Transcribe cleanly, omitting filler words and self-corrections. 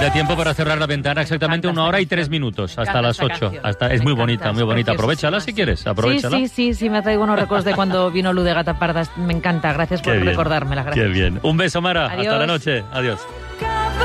queda tiempo para cerrar la ventana, exactamente 1 hora y 3 minutos, hasta las 8. Es muy bonita, muy bonita. Aprovechala si quieres, aprovechala. Sí, me ha traído buenos recuerdos de cuando vino Lu de Gata Parda. Me encanta, gracias por recordármela. Gracias. Qué bien. Un beso, Mara. Adiós. Hasta la noche. Adiós.